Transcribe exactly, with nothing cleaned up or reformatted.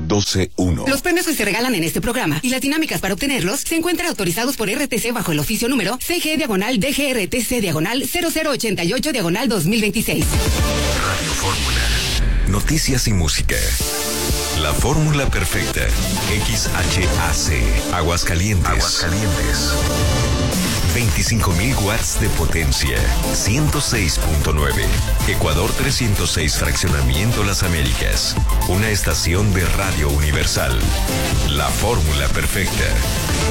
doce uno. Los premios que se regalan en este programa y las dinámicas para obtenerlos se encuentran autorizados por R T C bajo el oficio número C G diagonal D G R T C diagonal cero cero ochenta y ocho diagonal dos mil veintiséis. Radio Fórmula. Noticias y música. La fórmula perfecta. X H A C. Aguascalientes. Aguascalientes. veinticinco mil watts de potencia. ciento seis punto nueve. Ecuador trescientos seis Fraccionamiento Las Américas. Una estación de Radio Universal. La fórmula perfecta.